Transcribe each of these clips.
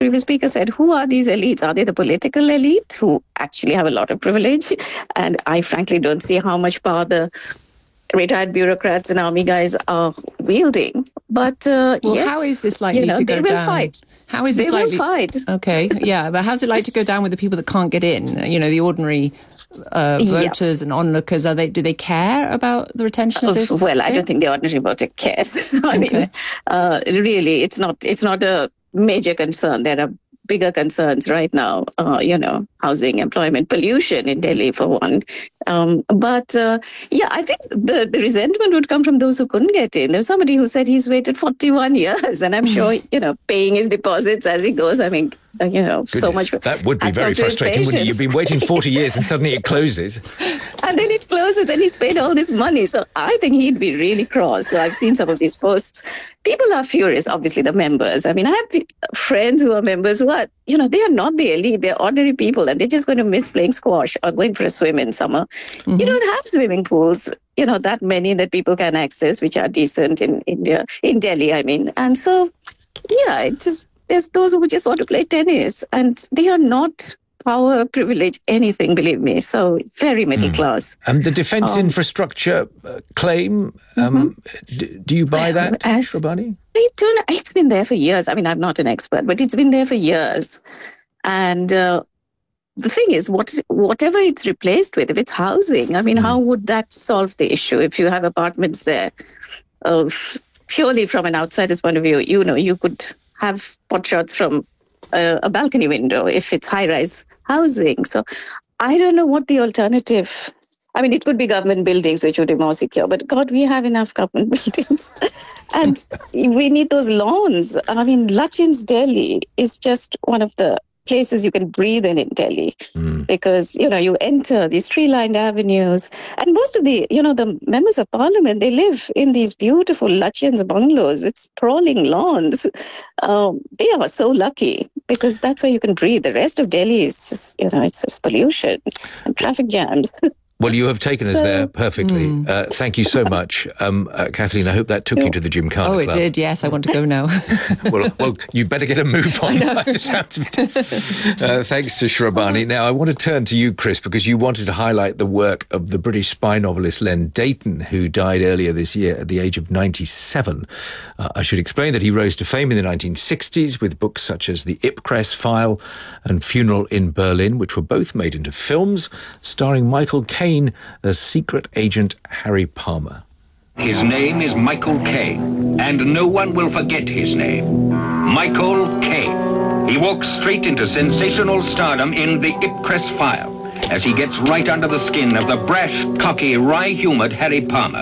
previous speaker said, who are these elites? Are they the political elite who actually have a lot of privilege? And I frankly don't see how much power the retired bureaucrats and army guys are wielding. But yes, how is this likely to go down? They will fight. How is this likely? Will fight. Okay, yeah, but how's it like to go down with the people that can't get in? You know, the ordinary voters and onlookers. Do they care about the retention of this? Well, I don't think the ordinary voter cares. I mean, really, it's not a major concern. There are bigger concerns right now, housing, employment, pollution in Delhi for one. But I think the resentment would come from those who couldn't get in. There was somebody who said he's waited 41 years, and I'm sure, paying his deposits as he goes. I mean, so much. That would be very frustrating, wouldn't it? You've been waiting 40 years and suddenly it closes. And then it closes and he's paid all this money. So I think he'd be really cross. So I've seen some of these posts. People are furious, obviously, the members. I mean, I have friends who are members who are, they are not the elite. They're ordinary people and they're just going to miss playing squash or going for a swim in summer. Mm-hmm. You don't have swimming pools, that many that people can access, which are decent in India, in Delhi, I mean. And so, there's those who just want to play tennis and they are not power, privilege, anything, believe me. So very middle class. And the defence infrastructure claim, do you buy that, Shrabani? It's been there for years. I mean, I'm not an expert, but it's been there for years. And the thing is, whatever it's replaced with, if it's housing, I mean, how would that solve the issue if you have apartments there? Purely from an outsider's point of view, you could have pot shots from a balcony window if it's high-rise housing. So I don't know what the alternative. I mean, it could be government buildings, which would be more secure. But God, we have enough government buildings. And we need those lawns. I mean, Lutyens Delhi is just one of the places you can breathe in Delhi because, you enter these tree-lined avenues. And most of the members of parliament, they live in these beautiful Lutyens bungalows with sprawling lawns. They are so lucky because that's where you can breathe. The rest of Delhi is just, it's just pollution and traffic jams. Well, you have taken us there perfectly. Thank you so much. Kathleen, I hope that took you to the Gymkhana Club. Oh, it did, yes. I want to go now. well, you better get a move on by the sound of it. Thanks to Shrabani. Now, I want to turn to you, Chris, because you wanted to highlight the work of the British spy novelist Len Deighton, who died earlier this year at the age of 97. I should explain that he rose to fame in the 1960s with books such as The Ipcress File and Funeral in Berlin, which were both made into films, starring Michael Caine as secret agent Harry Palmer. His name is Michael Caine, and no one will forget his name. Michael Caine. He walks straight into sensational stardom in The Ipcress File, as he gets right under the skin of the brash, cocky, wry-humoured Harry Palmer.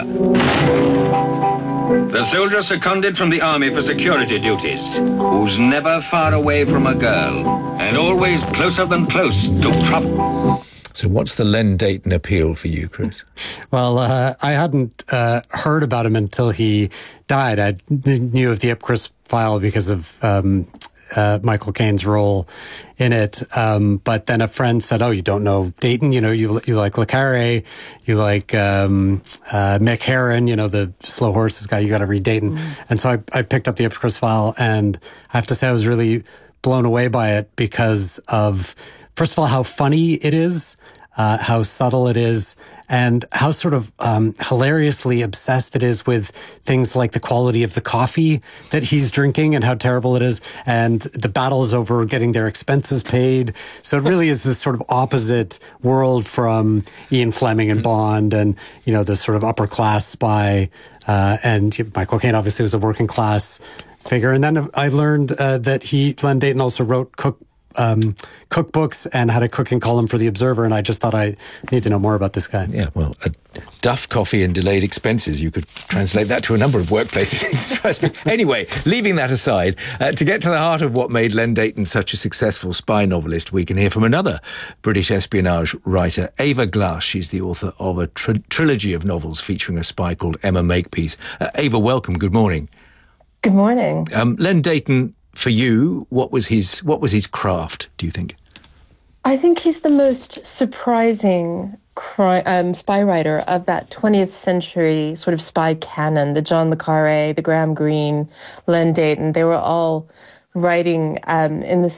The soldier seconded from the army for security duties, who's never far away from a girl, and always closer than close to trouble. So what's the Len Deighton appeal for you, Chris? Well, I hadn't heard about him until he died. I knew of the Ipcress File because of Michael Caine's role in it. But then a friend said, oh, you don't know Deighton? You like Le Carré, you like Mick Herron, the slow horses guy, you got to read Deighton. And so I picked up the Ipcress File, and I have to say I was really blown away by it because of, first of all, how funny it is, how subtle it is, and how sort of hilariously obsessed it is with things like the quality of the coffee that he's drinking and how terrible it is, and the battles over getting their expenses paid. So it really is this sort of opposite world from Ian Fleming and Bond and, the sort of upper class spy. And Michael Caine obviously was a working class figure. And then I learned that Len Deighton also wrote cookbooks and had a cooking column for The Observer, and I just thought I need to know more about this guy. Yeah, well, Duff coffee and delayed expenses. You could translate that to a number of workplaces. Anyway, leaving that aside, to get to the heart of what made Len Deighton such a successful spy novelist, we can hear from another British espionage writer, Ava Glass. She's the author of a trilogy of novels featuring a spy called Emma Makepeace. Ava, welcome. Good morning. Good morning. Len Deighton, for you, what was his craft, do you think? I think he's the most surprising spy writer of that 20th century sort of spy canon. The John le Carré, the Graham Greene, Len Deighton, they were all writing in the